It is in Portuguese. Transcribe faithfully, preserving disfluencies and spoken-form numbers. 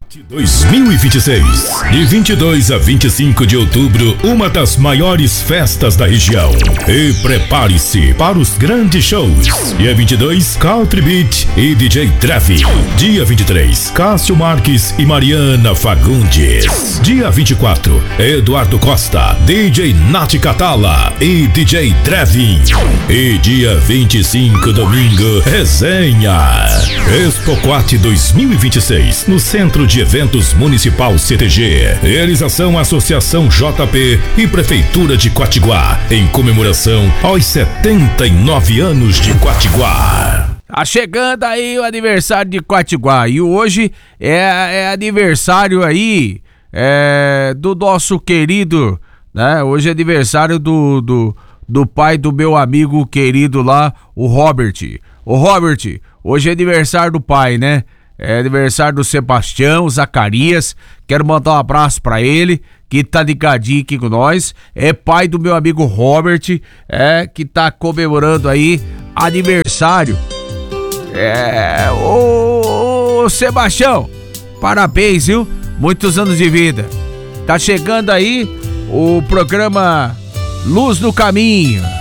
dois mil e vinte e seis. De vinte e dois a vinte e cinco de outubro, uma das maiores festas da região. E prepare-se para os grandes shows. Dia vinte e dois, Country Beat e D J Trevi. Dia vinte e três, Cássio Marques e Mariana Fagundes. Dia vinte e quatro, Eduardo Costa, D J Nath Catala e D J Trevi. E dia vinte e cinco, domingo, resenha. Expoquat dois mil e vinte e seis, no Centro de Eventos Municipal C T G. Realização Associação J P e Prefeitura de Quatiguá, em comemoração aos setenta e nove anos de Quatiguá. Tá chegando aí o aniversário de Quatiguá e hoje é, é aniversário aí é, do nosso querido, né? Hoje é aniversário do, do, do pai do meu amigo querido lá, o Robert. O Robert, hoje é aniversário do pai, né? É aniversário do Sebastião Zacarias. Quero mandar um abraço pra ele, que tá ligadinho aqui com nós. É pai do meu amigo Robert, é, que tá comemorando aí aniversário. É, ô, ô Sebastião, parabéns, viu? Muitos anos de vida. Tá chegando aí o programa Luz no Caminho.